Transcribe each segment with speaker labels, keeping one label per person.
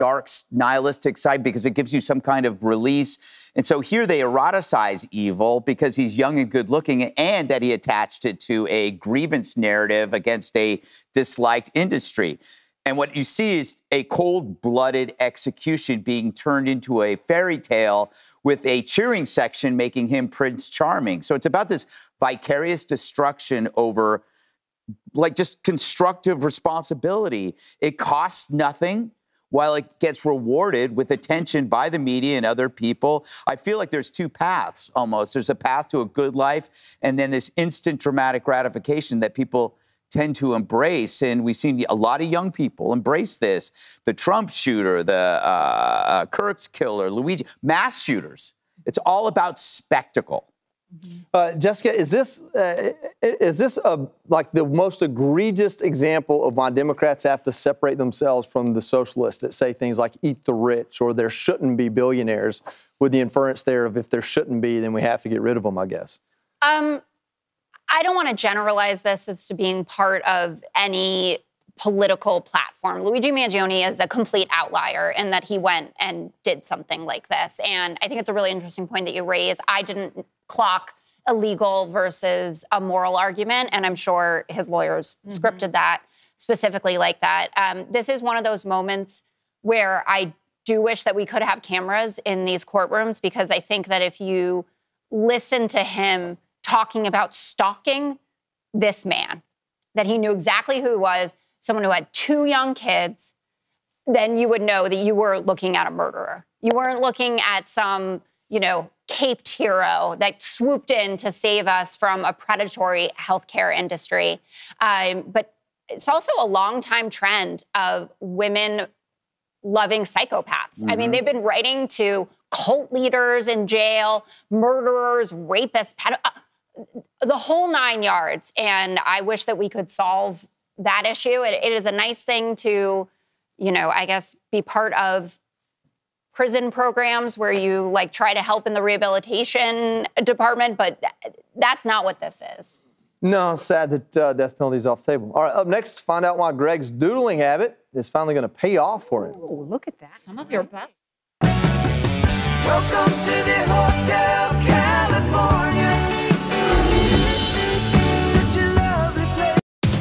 Speaker 1: dark, nihilistic side because it gives you some kind of release. And so here they eroticize evil because he's young and good looking, and that he attached it to a grievance narrative against a disliked industry. And what you see is a cold-blooded execution being turned into a fairy tale with a cheering section making him Prince Charming. So it's about this vicarious destruction over, like, just constructive responsibility. It costs nothing while it gets rewarded with attention by the media and other people. I feel like there's two paths almost. There's a path to a good life, and then this instant dramatic gratification that people tend to embrace. And we've seen a lot of young people embrace this. The Trump shooter, the Kirk's killer, Luigi, mass shooters. It's all about spectacle.
Speaker 2: Jessica, is this like the most egregious example of why Democrats have to separate themselves from the socialists that say things like eat the rich or there shouldn't be billionaires, with the inference there of if there shouldn't be, then we have to get rid of them, I guess?
Speaker 3: I don't want to generalize this as to being part of any political platform. Luigi Mangione is a complete outlier in that he went and did something like this. And I think it's a really interesting point that you raise. I didn't clock illegal versus a moral argument, and I'm sure his lawyers scripted that specifically like that. This is one of those moments where I do wish that we could have cameras in these courtrooms, because I think that if you listen to him talking about stalking this man, that he knew exactly who he was, someone who had 2 young kids, then you would know that you were looking at a murderer. You weren't looking at some, caped hero that swooped in to save us from a predatory healthcare industry. But it's also a long-time trend of women loving psychopaths. I mean, they've been writing to cult leaders in jail, murderers, rapists, the whole 9 yards. And I wish that we could solve that issue. It is a nice thing to, I guess, be part of prison programs where you try to help in the rehabilitation department, but that's not what this is.
Speaker 2: No, sad that death penalty is off the table. All right, up next, find out why Greg's doodling habit is finally going to pay off for him.
Speaker 4: Oh, look at that.
Speaker 5: Some of your best.
Speaker 6: Welcome to the Hotel California. Such a lovely place.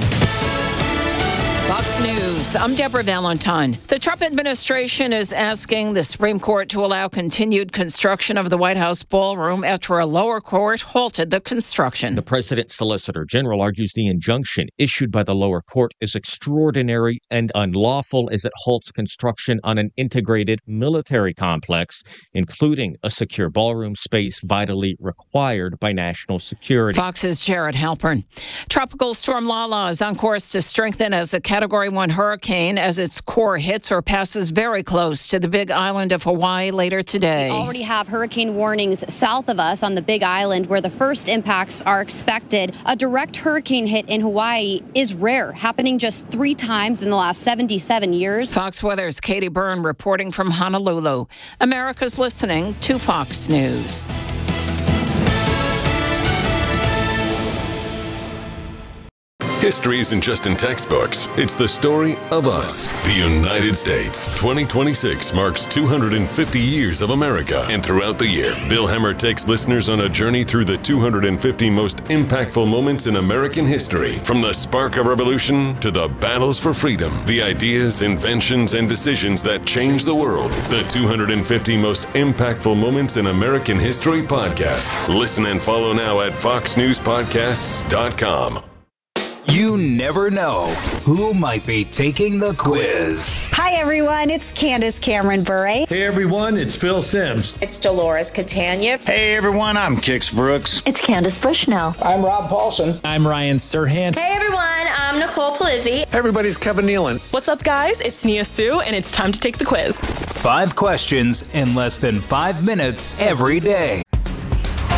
Speaker 4: Fox News, I'm Deborah Valentine. The Trump administration is asking the Supreme Court to allow continued construction of the White House ballroom after a lower court halted the construction.
Speaker 7: The president's solicitor general argues the injunction issued by the lower court is extraordinary and unlawful as it halts construction on an integrated military complex, including a secure ballroom space vitally required by national security.
Speaker 4: Fox's Jared Halpern. Tropical storm Lala is on course to strengthen as a Category 1 hurricane as its core hits or passes very close to the Big Island of Hawaii later today.
Speaker 8: We already have hurricane warnings south of us on the Big Island where the first impacts are expected. A direct hurricane hit in Hawaii is rare, happening just 3 times in the last 77 years.
Speaker 4: Fox Weather's Katie Byrne reporting from Honolulu. America's listening to Fox News.
Speaker 9: History isn't just in textbooks. It's the story of us, the United States. 2026 marks 250 years of America. And throughout the year, Bill Hemmer takes listeners on a journey through the 250 most impactful moments in American history. From the spark of revolution to the battles for freedom, the ideas, inventions, and decisions that changed the world. The 250 most impactful moments in American history podcast. Listen and follow now at foxnewspodcasts.com.
Speaker 10: You never know who might be taking the quiz.
Speaker 11: Hi, everyone. It's Candace Cameron Bure.
Speaker 12: Hey, everyone. It's Phil Sims.
Speaker 13: It's Dolores Catania.
Speaker 14: Hey, everyone. I'm Kix Brooks.
Speaker 15: It's Candace Bushnell.
Speaker 16: I'm Rob Paulson.
Speaker 17: I'm Ryan Serhant.
Speaker 18: Hey, everyone. I'm Nicole Palizzi.
Speaker 19: Hey, everybody. It's Kevin Nealon.
Speaker 20: What's up, guys? It's Nia Sue, and it's time to take the quiz.
Speaker 10: 5 questions in less than 5 minutes every day.